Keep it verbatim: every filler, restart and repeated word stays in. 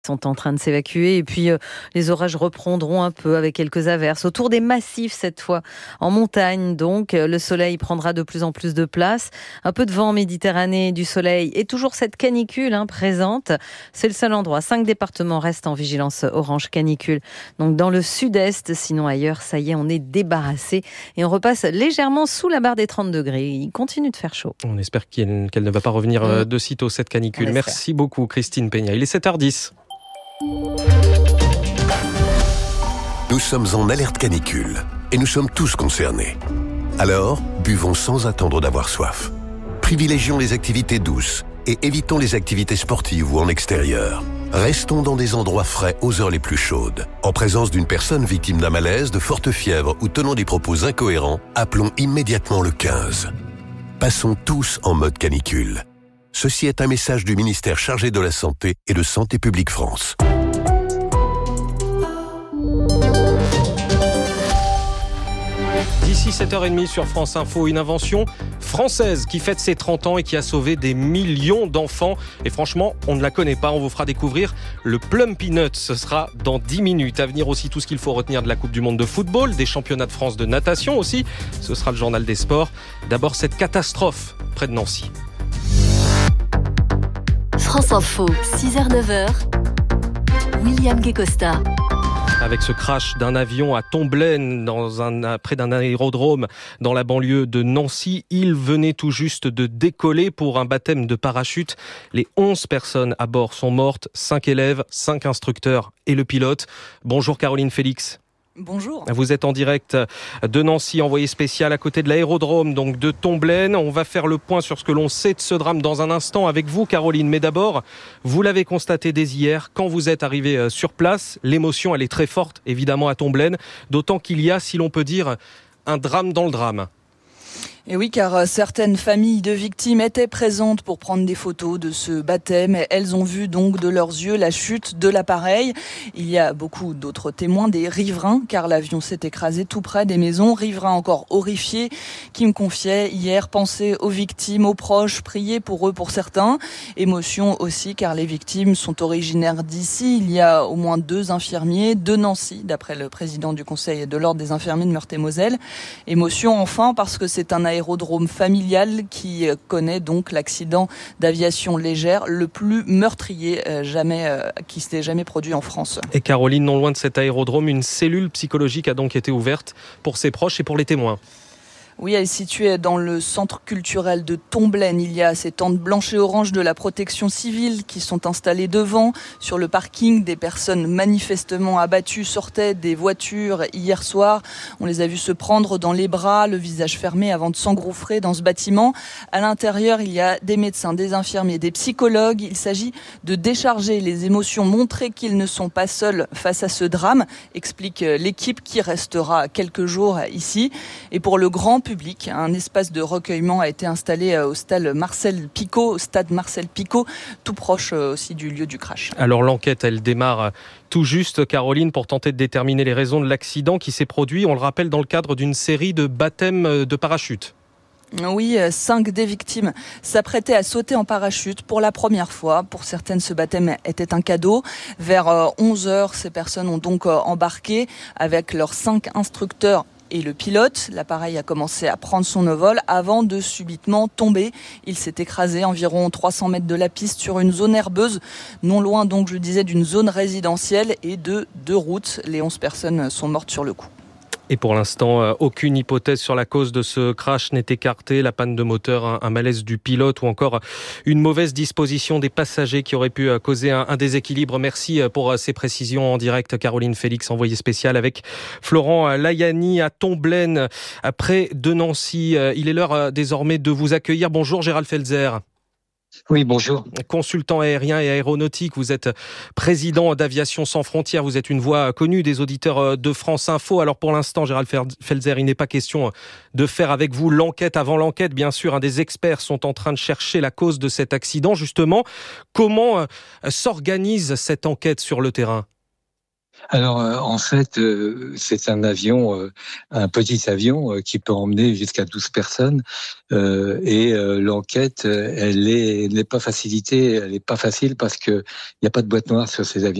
sont en train de s'évacuer et puis euh, les orages reprendront un peu avec quelques averses autour des massifs cette fois en montagne. Donc le soleil prendra de plus en plus de place, un peu de vent en Méditerranée, du soleil et toujours cette canicule hein, présente. C'est le seul endroit, cinq départements restent en vigilance orange canicule, donc dans le sud-est. Sinon ailleurs, ça y est, on est débarrassé et on repasse légèrement sous la barre des trente degrés. Il continue de faire chaud. On espère qu'elle, qu'elle ne va pas revenir mmh. de sitôt cette canicule. Merci beaucoup Christine Peña. Il est sept heures dix. Nous sommes en alerte canicule et nous sommes tous concernés. Alors, buvons sans attendre d'avoir soif. Privilégions les activités douces et évitons les activités sportives ou en extérieur. Restons dans des endroits frais aux heures les plus chaudes. En présence d'une personne victime d'un malaise, de forte fièvre ou tenant des propos incohérents, appelons immédiatement le quinze. Passons tous en mode canicule. Ceci est un message du ministère chargé de la Santé et de Santé publique France. D'ici sept heures trente sur France Info, une invention française qui fête ses trente ans et qui a sauvé des millions d'enfants. Et franchement, on ne la connaît pas. On vous fera découvrir le Plum Peanut. Ce sera dans dix minutes. À venir aussi tout ce qu'il faut retenir de la Coupe du Monde de football, des championnats de France de natation aussi. Ce sera le journal des sports. D'abord, cette catastrophe près de Nancy. France Info, six heures neuf heures, William Guécosta. Avec ce crash d'un avion à Tomblaine, dans un, près d'un aérodrome dans la banlieue de Nancy, il venait tout juste de décoller pour un baptême de parachute. Les onze personnes à bord sont mortes, cinq élèves, cinq instructeurs et le pilote. Bonjour Caroline Félix. Bonjour. Vous êtes en direct de Nancy, envoyé spécial à côté de l'aérodrome, donc de Tomblaine. On va faire le point sur ce que l'on sait de ce drame dans un instant avec vous, Caroline. Mais d'abord, vous l'avez constaté dès hier, quand vous êtes arrivé sur place, l'émotion, elle est très forte, évidemment, à Tomblaine. D'autant qu'il y a, si l'on peut dire, un drame dans le drame. Et oui, car certaines familles de victimes étaient présentes pour prendre des photos de ce baptême. Elles ont vu donc de leurs yeux la chute de l'appareil. Il y a beaucoup d'autres témoins, des riverains, car l'avion s'est écrasé tout près des maisons. Riverains encore horrifiés qui me confiaient hier penser aux victimes, aux proches, prier pour eux pour certains. Émotion aussi, car les victimes sont originaires d'ici. Il y a au moins deux infirmiers de Nancy, d'après le président du Conseil de l'Ordre des infirmiers de Meurthe-et-Moselle. Émotion enfin, parce que c'est un aérodrome familial qui connaît donc l'accident d'aviation légère le plus meurtrier jamais, euh, qui s'est jamais produit en France. Et Caroline, non loin de cet aérodrome, une cellule psychologique a donc été ouverte pour ses proches et pour les témoins. Oui, elle est située dans le centre culturel de Tomblaine. Il y a ces tentes blanches et oranges de la protection civile qui sont installées devant. Sur le parking, des personnes manifestement abattues sortaient des voitures hier soir. On les a vus se prendre dans les bras, le visage fermé avant de s'engouffrer dans ce bâtiment. À l'intérieur, il y a des médecins, des infirmiers, des psychologues. Il s'agit de décharger les émotions, montrer qu'ils ne sont pas seuls face à ce drame, explique l'équipe qui restera quelques jours ici. Et pour le grand public, un espace de recueillement a été installé au stade Marcel Picot, au stade Marcel Picot, tout proche aussi du lieu du crash. Alors l'enquête, elle démarre tout juste, Caroline, pour tenter de déterminer les raisons de l'accident qui s'est produit, on le rappelle, dans le cadre d'une série de baptêmes de parachute. Oui, cinq des victimes s'apprêtaient à sauter en parachute pour la première fois. Pour certaines, ce baptême était un cadeau. Vers onze heures, ces personnes ont donc embarqué avec leurs cinq instructeurs et le pilote. L'appareil a commencé à prendre son envol avant de subitement tomber. Il s'est écrasé environ trois cents mètres de la piste sur une zone herbeuse, non loin donc, je disais, d'une zone résidentielle et de deux routes. Les onze personnes sont mortes sur le coup. Et pour l'instant, aucune hypothèse sur la cause de ce crash n'est écartée. La panne de moteur, un malaise du pilote ou encore une mauvaise disposition des passagers qui aurait pu causer un déséquilibre. Merci pour ces précisions en direct. Caroline Félix, envoyée spéciale avec Florent Layani à Tomblaine, près de Nancy. Il est l'heure désormais de vous accueillir. Bonjour Gérald Felzer. Oui, bonjour. Consultant aérien et aéronautique, vous êtes président d'Aviation Sans Frontières, vous êtes une voix connue des auditeurs de France Info. Alors pour l'instant, Gérald Felzer, il n'est pas question de faire avec vous l'enquête avant l'enquête. Bien sûr, des experts sont en train de chercher la cause de cet accident. Justement, comment s'organise cette enquête sur le terrain ? Alors euh, en fait, euh, c'est un avion, euh, un petit avion euh, qui peut emmener jusqu'à douze personnes euh, et euh, l'enquête, euh, elle est, elle n'est pas facilitée, elle n'est pas facile parce que il n'y a pas de boîte noire sur ces avions.